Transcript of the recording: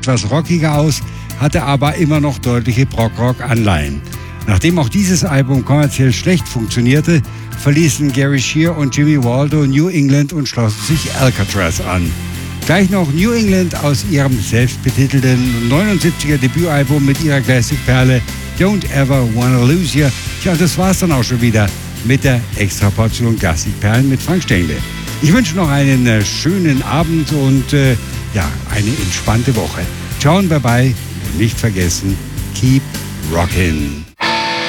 etwas rockiger aus, hatte aber immer noch deutliche Prog-Rock-Anleihen. Nachdem auch dieses Album kommerziell schlecht funktionierte, verließen Gary Shear und Jimmy Waldo New England und schlossen sich Alcatrazz an. Gleich noch New England aus ihrem selbstbetitelten 79er Debütalbum mit ihrer Classic-Perle Don't Ever Wanna Lose You. Tja, das war's dann auch schon wieder mit der Extraportion Classic-Perlen mit Frank Stengele. Ich wünsche noch einen schönen Abend und eine entspannte Woche. Ciao und bye bye. Und nicht vergessen, keep rockin'.